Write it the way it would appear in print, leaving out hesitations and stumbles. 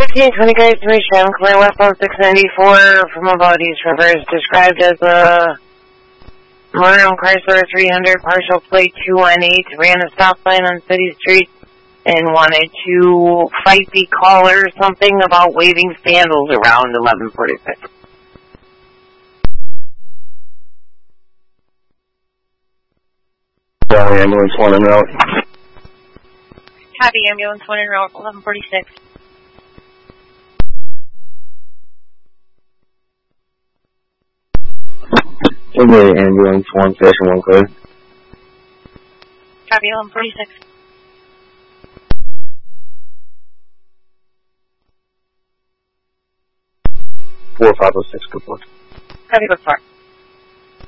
1520 guys to Michigan, clear westbound 694 from about East River is described as a Murray Chrysler 300 partial plate 218, ran a stop sign on City Street and wanted to fight the caller or something about waving sandals around 1146. Copy, ambulance 1 en route. Copy, ambulance 1 en route, 1146. Okay, ambulance 1, station 1 clear. Copy, 1146. 4506, good luck. Copy, good far.